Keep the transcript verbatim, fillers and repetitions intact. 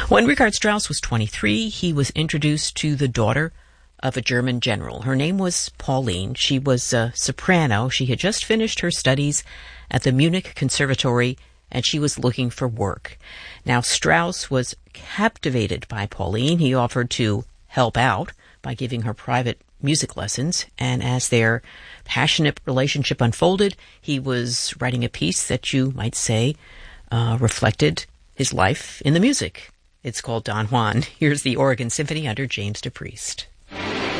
When Richard Strauss was twenty-three, he was introduced to the daughter of a German general. Her name was Pauline. She was a soprano. She had just finished her studies at the Munich Conservatory, and she was looking for work. Now, Strauss was captivated by Pauline. He offered to help out by giving her private music lessons, and as their passionate relationship unfolded, he was writing a piece that you might say uh, reflected his life in the music. It's called Don Juan. Here's the Oregon Symphony under James DePriest.